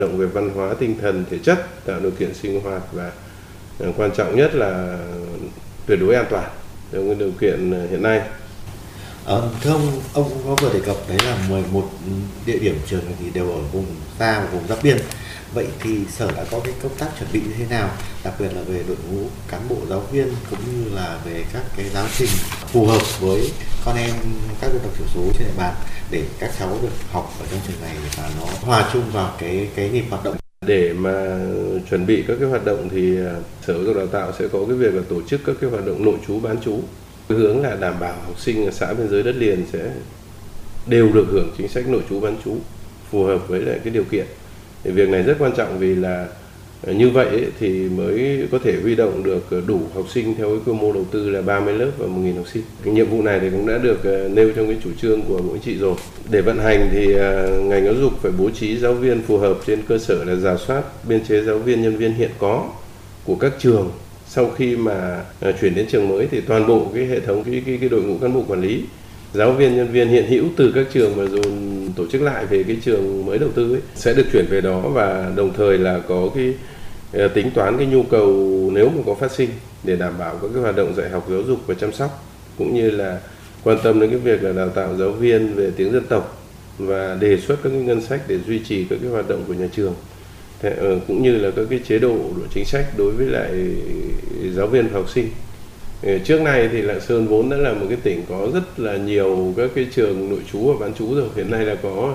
Động về văn hóa, tinh thần, thể chất, tạo điều kiện sinh hoạt và quan trọng nhất là tuyệt đối an toàn trong cái điều kiện hiện nay. Thưa ông cũng có vừa đề cập đấy là 11 địa điểm trường thì đều ở vùng xa và vùng giáp biên. Vậy thì Sở đã có cái công tác chuẩn bị như thế nào, đặc biệt là về đội ngũ cán bộ giáo viên cũng như là về các cái giáo trình phù hợp với con em các dân tộc thiểu số trên địa bàn để các cháu được học ở trong trường này và nó hòa chung vào cái nhịp hoạt động. Để mà chuẩn bị các cái hoạt động thì Sở Giáo dục Đào tạo sẽ có cái việc là tổ chức các cái hoạt động nội trú bán trú. Hướng là đảm bảo học sinh ở xã biên giới đất liền sẽ đều được hưởng chính sách nội trú bán trú phù hợp với lại cái điều kiện. Thì việc này rất quan trọng vì là như vậy thì mới có thể huy động được đủ học sinh theo cái quy mô đầu tư là 30 lớp và 1.000 học sinh. Cái nhiệm vụ này thì cũng đã được nêu trong cái chủ trương của Bộ Chính trị rồi. Để vận hành thì ngành giáo dục phải bố trí giáo viên phù hợp trên cơ sở là rà soát biên chế giáo viên nhân viên hiện có của các trường. Sau khi mà chuyển đến trường mới thì toàn bộ cái hệ thống cái đội ngũ cán bộ quản lý, giáo viên nhân viên hiện hữu từ các trường mà dồn tổ chức lại về cái trường mới đầu tư ấy, sẽ được chuyển về đó và đồng thời là có cái tính toán cái nhu cầu nếu mà có phát sinh để đảm bảo các cái hoạt động dạy học, giáo dục và chăm sóc, cũng như là quan tâm đến cái việc là đào tạo giáo viên về tiếng dân tộc và đề xuất các cái ngân sách để duy trì các cái hoạt động của nhà trường, cũng như là các cái chế độ chính sách đối với lại giáo viên và học sinh. Trước nay thì Lạng Sơn vốn đã là một cái tỉnh có rất là nhiều các cái trường nội trú và bán trú rồi. Hiện nay là có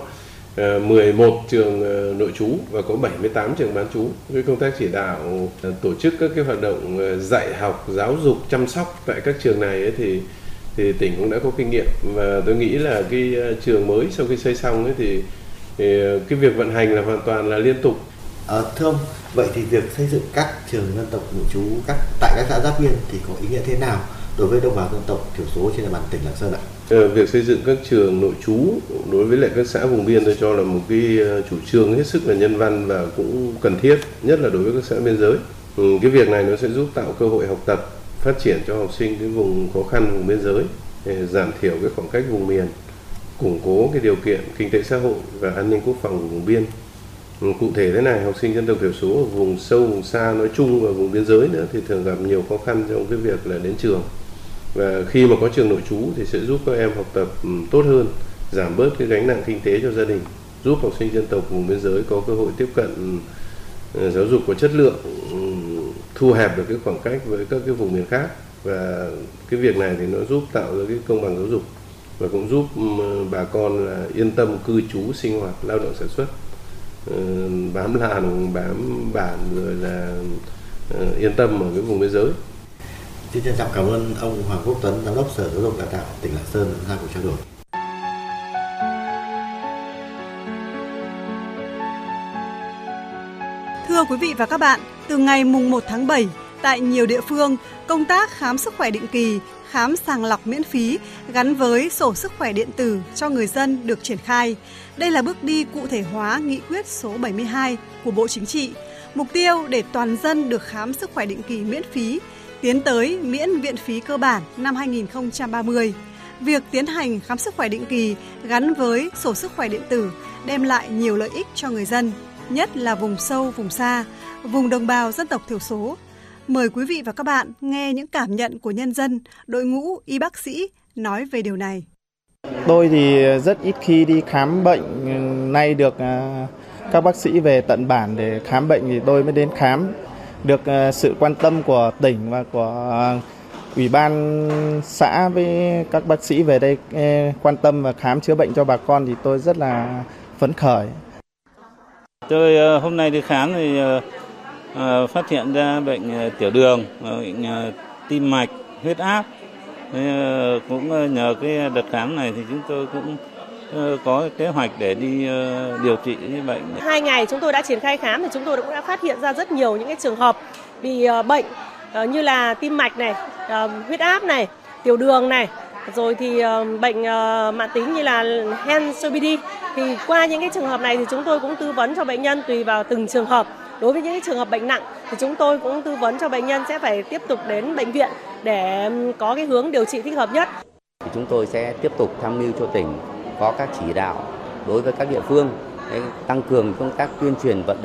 11 trường nội trú và có 78 trường bán trú. Cái công tác chỉ đạo tổ chức các cái hoạt động dạy học, giáo dục, chăm sóc tại các trường này ấy thì tỉnh cũng đã có kinh nghiệm, và tôi nghĩ là cái trường mới sau khi xây xong ấy thì cái việc vận hành là hoàn toàn là liên tục. Thưa ông, vậy thì việc xây dựng các trường dân tộc nội trú tại các xã giáp biên thì có ý nghĩa thế nào đối với đồng bào dân tộc thiểu số trên địa bàn tỉnh Lạng Sơn ạ? Việc xây dựng các trường nội trú đối với lại các xã vùng biên tôi cho là một cái chủ trương hết sức là nhân văn và cũng cần thiết, nhất là đối với các xã biên giới. Cái việc này nó sẽ giúp tạo cơ hội học tập, phát triển cho học sinh cái vùng khó khăn, vùng biên giới, để giảm thiểu cái khoảng cách vùng miền, củng cố cái điều kiện kinh tế xã hội và an ninh quốc phòng của vùng biên. Cụ thể thế này, học sinh dân tộc thiểu số ở vùng sâu, vùng xa nói chung và vùng biên giới nữa thì thường gặp nhiều khó khăn trong cái việc là đến trường. Và khi mà có trường nội trú thì sẽ giúp các em học tập tốt hơn, giảm bớt cái gánh nặng kinh tế cho gia đình, giúp học sinh dân tộc vùng biên giới có cơ hội tiếp cận giáo dục có chất lượng, thu hẹp được cái khoảng cách với các cái vùng miền khác. Và cái việc này thì nó giúp tạo ra cái công bằng giáo dục và cũng giúp bà con là yên tâm cư trú, sinh hoạt, lao động sản xuất, bám làng, bám bản, rồi là yên tâm ở cái vùng biên giới. Xin trân trọng cảm ơn ông Hoàng Quốc Tuấn, Giám đốc Sở Giáo dục Đào tạo tỉnh Lạng Sơn ra cuộc trao đổi. Thưa quý vị và các bạn, từ ngày mùng 1 tháng 7, tại nhiều địa phương, công tác khám sức khỏe định kỳ, khám sàng lọc miễn phí gắn với sổ sức khỏe điện tử cho người dân được triển khai. Đây là bước đi cụ thể hóa nghị quyết số 72 của Bộ Chính trị, mục tiêu để toàn dân được khám sức khỏe định kỳ miễn phí, tiến tới miễn viện phí cơ bản năm 2030. Việc tiến hành khám sức khỏe định kỳ gắn với sổ sức khỏe điện tử đem lại nhiều lợi ích cho người dân, nhất là vùng sâu, vùng xa, vùng đồng bào dân tộc thiểu số. Mời quý vị và các bạn nghe những cảm nhận của nhân dân, đội ngũ y bác sĩ nói về điều này. Tôi thì rất ít khi đi khám bệnh, nay được các bác sĩ về tận bản để khám bệnh thì tôi mới đến khám. Được sự quan tâm của tỉnh và của ủy ban xã với các bác sĩ về đây quan tâm và khám chữa bệnh cho bà con thì tôi rất là phấn khởi. Tôi hôm nay đi khám thì phát hiện ra bệnh tiểu đường, bệnh tim mạch, huyết áp. Cũng nhờ cái đợt khám này thì chúng tôi cũng có kế hoạch để đi điều trị cái bệnh. 2 ngày chúng tôi đã triển khai khám thì chúng tôi cũng đã phát hiện ra rất nhiều những cái trường hợp bị bệnh như là tim mạch này, huyết áp này, tiểu đường này, rồi thì bệnh mãn tính như là hen COPD. Thì qua những cái trường hợp này thì chúng tôi cũng tư vấn cho bệnh nhân tùy vào từng trường hợp. Đối với những cái trường hợp bệnh nặng thì chúng tôi cũng tư vấn cho bệnh nhân sẽ phải tiếp tục đến bệnh viện để có cái hướng điều trị thích hợp nhất. Chúng tôi sẽ tiếp tục tham mưu cho tỉnh có các chỉ đạo đối với các địa phương tăng cường công tác tuyên truyền vận động